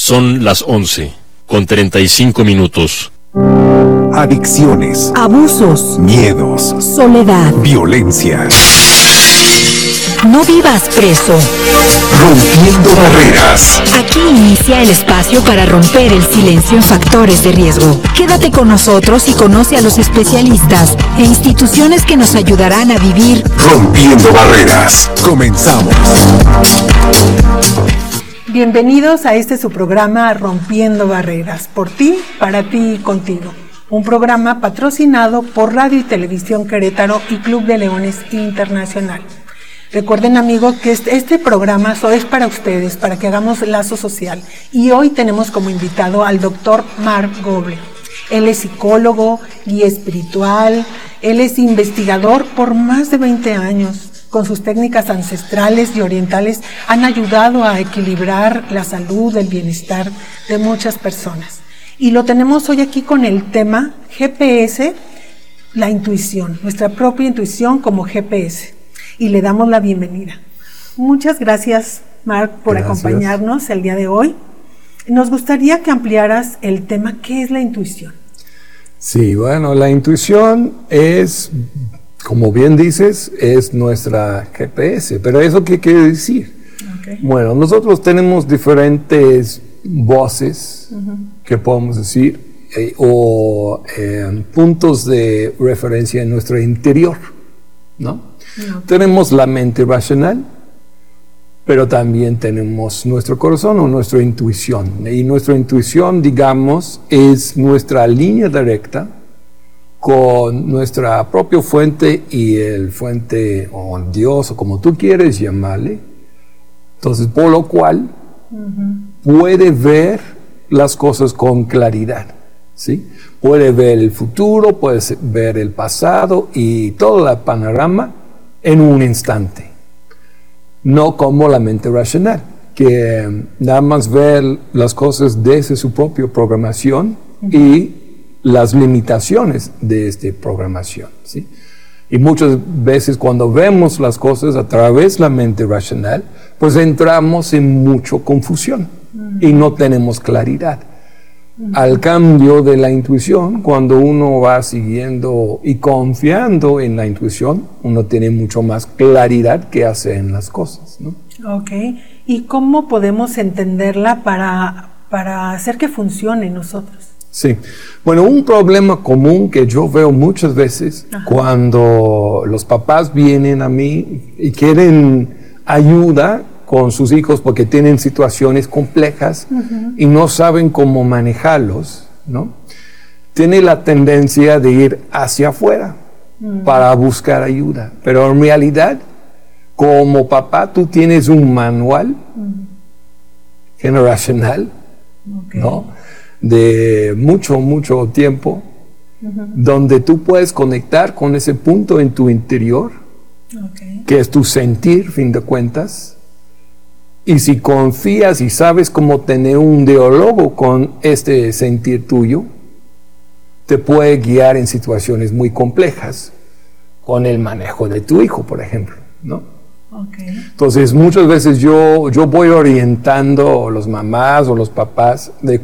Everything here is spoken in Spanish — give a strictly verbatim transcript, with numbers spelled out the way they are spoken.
Son las once, con treinta y cinco minutos. Adicciones, abusos, miedos, soledad, violencia. No vivas preso. Rompiendo barreras. Aquí inicia el espacio para romper el silencio en factores de riesgo. Quédate con nosotros y conoce a los especialistas e instituciones que nos ayudarán a vivir Rompiendo barreras. Comenzamos. Bienvenidos a este su programa Rompiendo Barreras, por ti, para ti y contigo. Un programa patrocinado por Radio y Televisión Querétaro y Club de Leones Internacional. Recuerden, amigos, que este, este programa es para ustedes, para que hagamos lazo social. Y hoy tenemos como invitado al doctor Mark Goble. Él es psicólogo, guía espiritual, él es investigador por más de veinte años. Con sus técnicas ancestrales y orientales han ayudado a equilibrar la salud, el bienestar de muchas personas. Y lo tenemos hoy aquí con el tema G P S, la intuición, nuestra propia intuición como G P S. Y le damos la bienvenida. Muchas gracias, Mark, por gracias. acompañarnos el día de hoy. Nos gustaría que ampliaras el tema, ¿qué es la intuición? Sí, bueno, la intuición es, como bien dices, es nuestra G P S. ¿Pero eso qué quiere decir? Okay. Bueno, nosotros tenemos diferentes voces, uh-huh. que podemos decir, eh, o eh, puntos de referencia en nuestro interior, ¿no? No. Tenemos la mente racional, pero también tenemos nuestro corazón o nuestra intuición. Y nuestra intuición, digamos, es nuestra línea directa con nuestra propia fuente y el fuente, o Dios, o como tú quieres llamarle. Entonces, por lo cual, uh-huh. puede ver las cosas con claridad, ¿sí? Puede ver el futuro, puede ver el pasado y todo el panorama en un instante, no como la mente racional, que nada más ve las cosas desde su propia programación uh-huh. y las limitaciones de esta programación, ¿sí? Y muchas veces cuando vemos las cosas a través de la mente racional, pues entramos en mucha confusión uh-huh. y no tenemos claridad. Uh-huh. Al cambio de la intuición, cuando uno va siguiendo y confiando en la intuición, uno tiene mucho más claridad que hacer en las cosas, ¿no? Ok, ¿y cómo podemos entenderla para, para hacer que funcione en nosotros? Sí, bueno, un problema común que yo veo muchas veces Ajá. cuando los papás vienen a mí y quieren ayuda con sus hijos porque tienen situaciones complejas uh-huh. y no saben cómo manejarlos, ¿no? Tiene la tendencia de ir hacia afuera uh-huh. para buscar ayuda, pero en realidad, como papá, tú tienes un manual uh-huh. generacional, okay. ¿no? De mucho, mucho tiempo, uh-huh. donde tú puedes conectar con ese punto en tu interior, okay. que es tu sentir, fin de cuentas. Y si confías y sabes cómo tener un diálogo con este sentir tuyo, te puede guiar en situaciones muy complejas, con el manejo de tu hijo, por ejemplo, ¿no? Okay. Entonces, muchas veces yo, yo voy orientando a los mamás o los papás de